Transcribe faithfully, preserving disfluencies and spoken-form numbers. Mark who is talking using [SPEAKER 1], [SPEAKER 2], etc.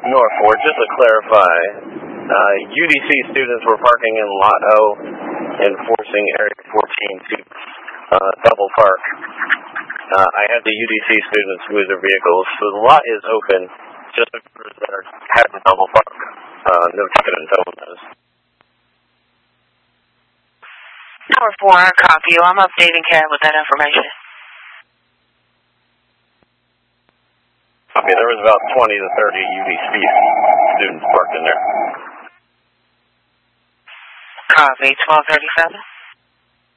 [SPEAKER 1] North four, just to clarify, uh, U D C students were parking in Lot O and forcing Area fourteen to uh, double park. Uh, I had the U D C students move their vehicles, so the lot is open, just for those that are having double park. Uh, no ticket until those.
[SPEAKER 2] Tower four, I copy you. I'm updating C A D with that information.
[SPEAKER 1] Okay, there was about twenty to thirty U D C students parked in there.
[SPEAKER 2] Copy, twelve thirty-seven.